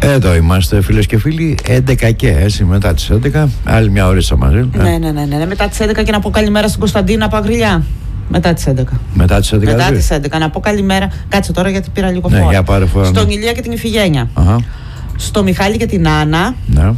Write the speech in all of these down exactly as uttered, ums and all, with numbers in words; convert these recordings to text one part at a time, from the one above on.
Εδώ είμαστε, φίλες και φίλοι, έντεκα και έτσι, μετά τις έντεκα. Άλλη μια ώρα μαζί. Ναι, ναι, ναι, ναι. Μετά τις έντεκα και να πω καλημέρα στην Κωνσταντίνα από Αγριλιά. Μετά τις έντεκα. Μετά τις έντεκα. Μετά τις έντεκα. Να πω καλημέρα. Κάτσε τώρα γιατί πήρα λίγο φόρο. Ναι, για πάρε φόρο. Στον Ηλία και την Ιφηγένεια. Αχα. Στο Μιχάλη και την Άννα. Ναι.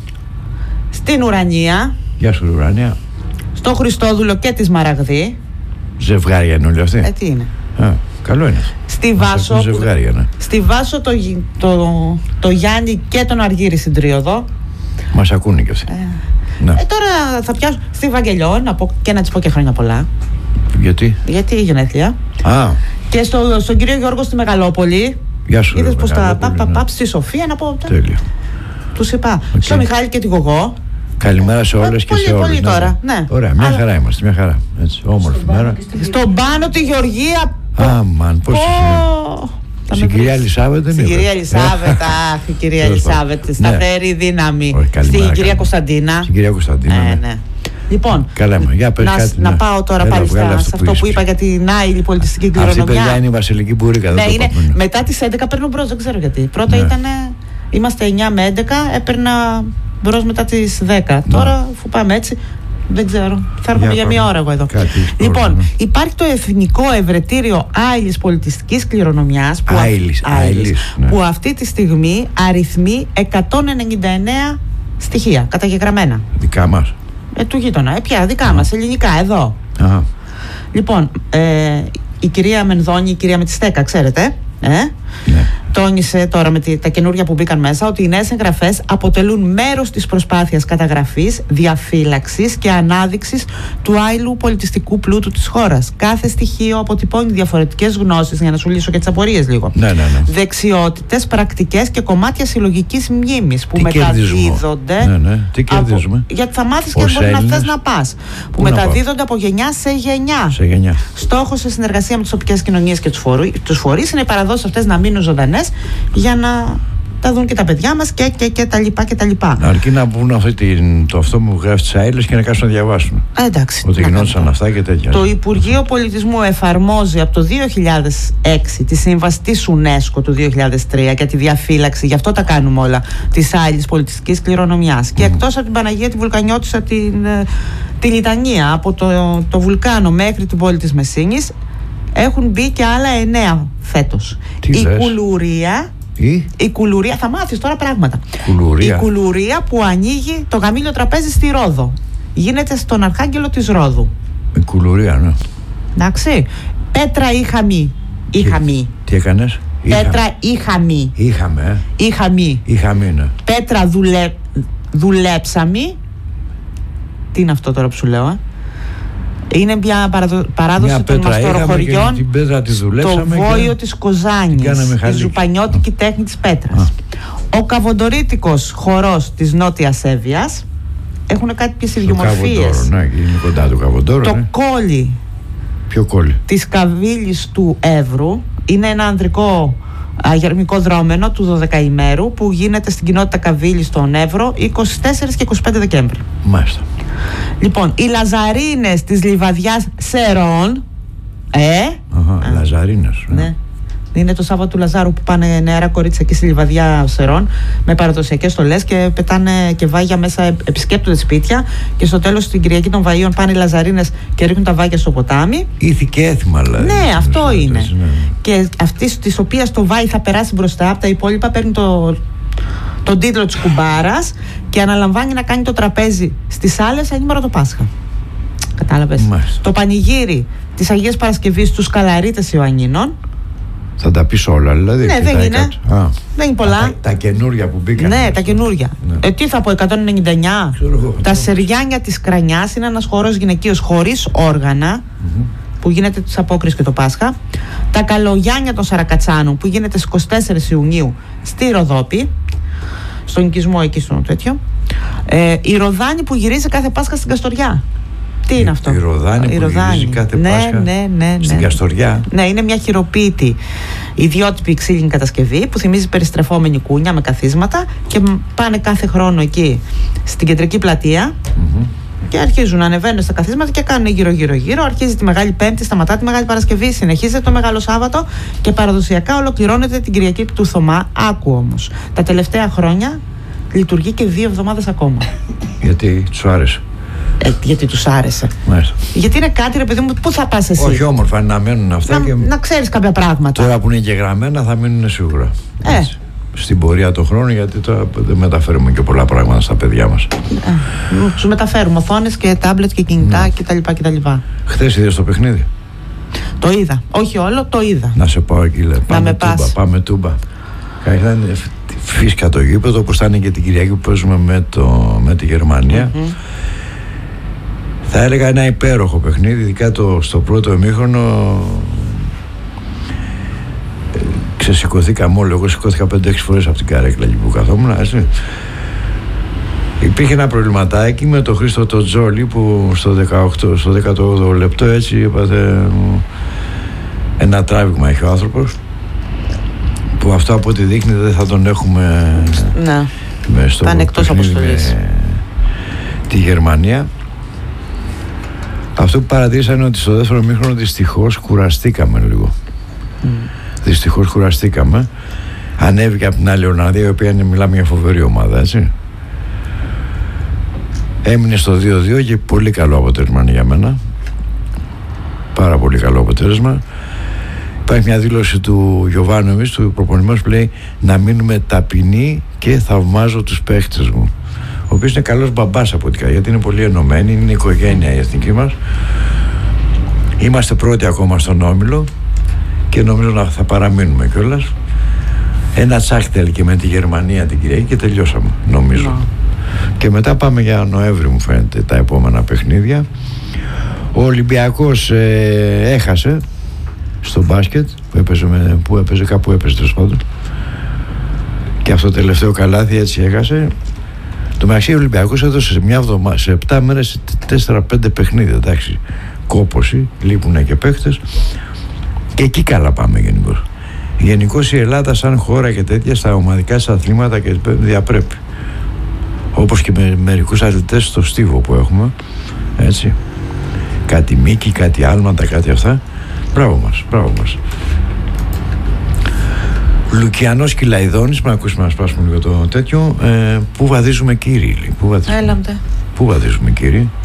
Στην Ουρανία. Γεια σου, Ουρανία. Στο Χριστόδουλο και τη Σμαραγδί. Ζευγάρια είναι όλοι αυτοί. Ε, τι είναι. Α, καλό είναι. Στη Βάσο, που, ζευγάρια, ναι. στη Βάσο το, το, το Γιάννη και τον Αργύρη στην Τρίοδο. Μας ακούνε κι αυτοί. Ε, ναι. ε, τώρα θα πιάσω στη Βαγγελιό να πω, και να της πω και χρόνια πολλά. Γιατί? Γιατί η γενέθλια. Α. Και στο, στον κύριο Γιώργο στη Μεγαλόπολη. Γεια σου. Είδες πως τα παπ, ναι. παπ, στη Σοφία να πω. Τέλεια. Τους είπα. Okay. Στο Μιχάλη και τη Γογό. Καλημέρα σε όλες και πολύ, σε όλους. Πολύ ναι. τώρα, ναι. Ωραία, μια Αλλά... χαρά είμαστε, μια χαρά. Έτσι, όμορφη μέρα. Στον Πάνο τη Γεωργία. Αμάν, πώς oh. Στην κυρία Ελισάβετ δεν Στην είναι. κυρία Ελισάβετ, αχ, η κυρία Ελισάβετ, σταθερή δύναμη. Στην κυρία Κωνσταντίνα. Στην κυρία Κωνσταντίνα, ναι. ναι. Λοιπόν, καλά, για πες να, κάτι, να ναι. πάω τώρα Έλα, πάλι στα, αυτό σε αυτό που, που είπα για την άειλη πολιτιστική κληρονομιά. Αυτή η παιδιά είναι η Βασιλική Μπουρίκα. Ναι, είναι, μετά τις έντεκα παίρνω μπρος, δεν ξέρω γιατί. Πρώτα ναι. ήταν, είμαστε εννιά με έντεκα, έπαιρνα μπρος μετά τις δέκα. Ναι. Τώρα, αφού πάμε έτσι, δεν ξέρω. Θα έρχομαι για, για μία ώρα εγώ εδώ. Λοιπόν, ναι. υπάρχει το Εθνικό Ευρετήριο Άειλης Πολιτιστικής Κληρονομιάς που, Άειλης, α... Άειλης, ναι. που αυτή τη στιγμή αριθμεί εκατόν ενενήντα εννέα στοιχεία καταγεγραμμένα. Δικά μας. Ε, του γείτονα. Ε, πια, δικά α. μας, ελληνικά, εδώ. Α. Λοιπόν, ε, η κυρία Μενδώνη, η κυρία με τη στέκα, ξέρετε. Ε? Ναι. Τόνισε τώρα με τη, τα καινούργια που μπήκαν μέσα ότι οι νέες εγγραφές αποτελούν μέρος της προσπάθειας καταγραφής, διαφύλαξης και ανάδειξης του άειλου πολιτιστικού πλούτου της χώρας. Κάθε στοιχείο αποτυπώνει διαφορετικές γνώσεις, για να σου λύσω και τις απορίες λίγο. Ναι, ναι, ναι. Δεξιότητες, πρακτικές και κομμάτια συλλογικής μνήμης που τι μεταδίδονται. Ναι, ναι. Τι κερδίζουμε? Από, γιατί θα μάθεις και μπορεί να θες να πας. Που Πού μεταδίδονται από γενιά σε γενιά. Σε γενιά. Στόχος σε συνεργασία με τις τοπικές κοινωνίες και τους φορείς είναι οι παραδόσεις αυτές να μείνουν ζωντανές για να τα δουν και τα παιδιά μας και, και, και τα λοιπά και τα λοιπά. Αρκεί να πούν αυτή την, το αυτό που γράφει τις άειλες και να κάτσουν να διαβάσουν. Ε, εντάξει. Ότι γινόντουσαν αυτά και τέτοια. Το Υπουργείο Πολιτισμού εφαρμόζει από το δύο χιλιάδες έξι τη σύμβαση της UNESCO του δύο χιλιάδες τρία για τη διαφύλαξη, γι' αυτό τα κάνουμε όλα, της άειλης πολιτιστικής κληρονομιάς. Mm. Και εκτός από την Παναγία τη Βουλκανιώτισσα, την, τη Λιτανία, από το, το Βουλκάνο μέχρι την πόλη της Μεσίνης, έχουν μπει και άλλα εννέα φέτος. Τι η λες? κουλουρία, η? η κουλουρία, θα μάθεις τώρα πράγματα. Κουλουρία. Η κουλουρία που ανοίγει το γαμήλιο τραπέζι στη Ρόδο. Γίνεται στον Αρχάγγελο της Ρόδου. Η κουλουρία, ναι. Εντάξει. Πέτρα ή χαμή. Ή χαμή. Τι έκανες? Πέτρα ή χαμή. Είχαμε, ε. Ή χαμή. Ή χαμή, ναι. Πέτρα δουλε... δουλέψαμη. Τι είναι αυτό τώρα που σου λέω, ε? Είναι μια παραδο... παράδοση μια των μαστοροχωριών στο Βόιο της Κοζάνης, η ζουπανιώτικη τέχνη της πέτρας. Α. Ο καβοντορίτικος χορός της Νότιας Εύβοιας έχουν κάποιες ιδιομορφίες. Ναι, είναι κοντά του Καβοντόρο. Το ναι. κόλλι. Ποιο κόλλι? Της Καβίλης του Εύρου είναι ένα ανδρικό αγερμικό δρόμενο του δωδεκαημέρου που γίνεται στην κοινότητα Καβίλη στον Εύρο είκοσι τέσσερα και είκοσι πέντε Δεκέμβρη. Μάλιστα. Λοιπόν, οι λαζαρίνες της Λιβαδιάς Σερών. Ε, Αχα, α, λαζαρίνες. Ναι. ναι. Είναι το Σάββατο του Λαζάρου που πάνε νεαρά κορίτσια εκεί στη Λιβαδιά Σερών με παραδοσιακές στολές και πετάνε και βάγια μέσα, επισκέπτονται σπίτια και στο τέλος την Κυριακή των Βαΐων πάνε οι λαζαρίνες και ρίχνουν τα βάγια στο ποτάμι. Ήθη και έθιμα, δηλαδή. Ναι, αυτό είναι. Αυτές, ναι. Και αυτή τη οποία το βάι θα περάσει μπροστά από τα υπόλοιπα, παίρνει το, τον τίτλο της κουμπάρας και αναλαμβάνει να κάνει το τραπέζι στις άλλες ενήμερο το Πάσχα. Κατάλαβες? Μάλιστα. Το πανηγύρι της Αγίας Παρασκευής στους Καλαρίτες Ιωαννίνων. Θα τα πεις όλα, δηλαδή. Ναι, δεν είναι. Α. Δεν είναι πολλά. Τα, τα καινούρια που μπήκαν. Ναι, τα καινούρια. Ναι. Ε, τι θα πω, εκατόν ενενήντα εννέα. Ξέρω, τα Σεριάνια της Κρανιάς είναι ένας χορός γυναικείος χωρίς όργανα, mm-hmm. που γίνεται της Απόκρισης και το Πάσχα. Τα Καλογιάνια των Σαρακατσάνων που γίνεται στις είκοσι τέσσερις Ιουνίου στη Ροδόπη, στον οικισμό εκεί στο τέτοιο. Ε, η Ροδάνη που γυρίζει κάθε Πάσχα στην Καστοριά. Τι είναι αυτό? Η Ροδάνη που Ροδάνη. γυρίζει κάθε ναι, Πάσχα ναι, ναι, ναι. στην Καστοριά. Ναι, είναι μια χειροποίητη ιδιότυπη ξύλινη κατασκευή που θυμίζει περιστρεφόμενη κούνια με καθίσματα και πάνε κάθε χρόνο εκεί στην κεντρική πλατεία. Mm-hmm. Και αρχίζουν να ανεβαίνουν στα καθίσματα και κάνουν γύρω-γύρω-γύρω. Αρχίζει τη Μεγάλη Πέμπτη, σταματά τη Μεγάλη Παρασκευή, συνεχίζεται το Μεγάλο Σάββατο και παραδοσιακά ολοκληρώνεται την Κυριακή του Θωμά. Άκου όμως, τα τελευταία χρόνια λειτουργεί και δύο εβδομάδες ακόμα. Γιατί τους άρεσε. Ε, γιατί τους άρεσε. Μάλιστα. Γιατί είναι κάτι, ρε παιδί μου, πού θα πας εσύ. Όχι, όμορφα είναι να μένουν αυτά. Να, και... να ξέρεις κάποια πράγματα. Τώρα που είναι και γραμμένα θα μείνουν σίγουρα. Ε. Έτσι. Στην πορεία του χρόνου, γιατί τώρα δεν μεταφέρουμε και πολλά πράγματα στα παιδιά μας. Ε. Τους μεταφέρουμε οθόνες και τάμπλετ και κινητά κτλ. κτλ. Χθες είδες το παιχνίδι. Το είδα. Όχι όλο, το είδα. Να σε πάω εκεί, λέει. Πάμε τούμπα. Πας. Πάμε τούμπα. Ήταν φύσκα το γήπεδο, όπως θα είναι και την Κυριακή που παίζουμε με, το, με τη Γερμανία. Mm-hmm. Θα έλεγα ένα υπέροχο παιχνίδι, ειδικά το, στο πρώτο ημίχρονο. Ε, ξεσηκωθήκαμε όλοι. Εγώ σηκώθηκα πέντε έξι φορές από την καρέκλα εκεί που καθόμουν. Έτσι. Υπήρχε ένα προβληματάκι με τον Χρήστο το Τζόλι που στο, δεκαοκτώ, στο δεκαοκτώ λεπτό έτσι είπατε, ένα τράβηγμα έχει ο άνθρωπος, που αυτό από ό,τι δείχνει δεν θα τον έχουμε. Ναι. Με στο θα είναι εκτός αποστολής. Τη Γερμανία. Αυτό που παρατήρησα είναι ότι στο δεύτερο ημίχρονο δυστυχώς κουραστήκαμε λίγο. Mm. Δυστυχώς κουραστήκαμε. Ανέβηκε από την άλλη Ολλανδία, η οποία είναι, μιλάμε για φοβερή ομάδα, έτσι. Έμεινε στο δύο δύο και πολύ καλό αποτέλεσμα για μένα. Πάρα πολύ καλό αποτέλεσμα. Υπάρχει μια δήλωση του Γιωβάνοβιτς, του προπονημένου, που λέει να μείνουμε ταπεινοί και θαυμάζω τους παίχτες μου. Ο οποίος είναι καλός μπαμπάς από ό,τι κάνει, γιατί είναι πολύ ενωμένοι, είναι οικογένεια η εθνική μας. Είμαστε πρώτοι ακόμα στον όμιλο και νομίζω να θα παραμείνουμε κιόλας. Ένα τσάχτελ και με τη Γερμανία την Κυριακή και τελειώσαμε, νομίζω. No. Και μετά πάμε για Νοέμβρη, μου φαίνεται, τα επόμενα παιχνίδια. Ο Ολυμπιακός ε, έχασε στο μπάσκετ που έπαιζε, με, που έπαιζε κάπου έπαιζε τέλος πάντων. Και αυτό το τελευταίο καλάθι έτσι έχασε. Το μεταξύ ο Ολυμπιακός έδωσε σε μια εβδομάδα, σε επτά μέρες τέσσερα πέντε παιχνίδια. Εντάξει, κόπωση, λείπουν και παίχτες. Και εκεί καλά πάμε γενικώς. Γενικώς η Ελλάδα σαν χώρα και τέτοια στα ομαδικά σας αθλήματα και διαπρέπει. Όπως και με μερικούς αθλητές στο στίβο που έχουμε. Έτσι. Κάτι μήκη, κάτι άλματα, κάτι αυτά. Μπράβο μας, μπράβο μας. Λουκιανός Κυλαϊδόνης, να ακούσουμε να σπάσουμε λίγο το τέτοιο. Ε, πού βαδίζουμε κύριοι, πού βαδίζουμε, Έλαμπτε. πού βαδίζουμε κύριοι.